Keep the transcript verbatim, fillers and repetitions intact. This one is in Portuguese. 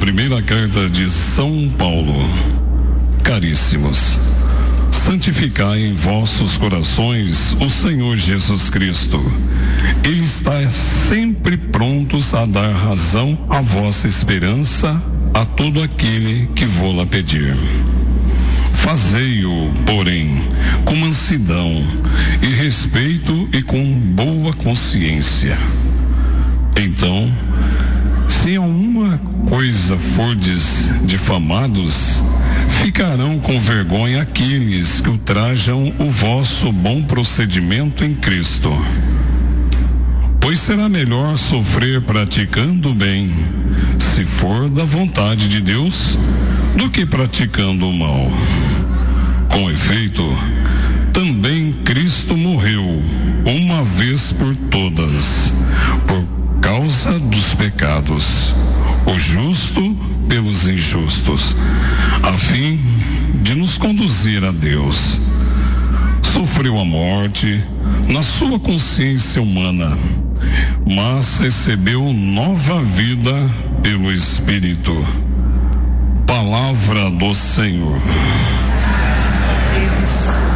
primeira carta de São Paulo. Caríssimos, santificai em vossos corações o Senhor Jesus Cristo. Ele está sempre pronto a dar razão à vossa esperança a todo aquele que vô-la pedir. Fazei-o, porém, com mansidão e respeito e com boa consciência. Então, se em alguma coisa fordes difamados, ficarão com vergonha aqueles que ultrajam o vosso bom procedimento em Cristo. Pois será melhor sofrer praticando o bem, se for da vontade de Deus, do que praticando o mal. Com efeito, também Cristo morreu uma vez por todas, por causa dos pecados, o justo pelos injustos, a fim de nos conduzir a Deus. Sofreu a morte na sua consciência humana, mas recebeu nova vida pelo Espírito. Palavra do Senhor.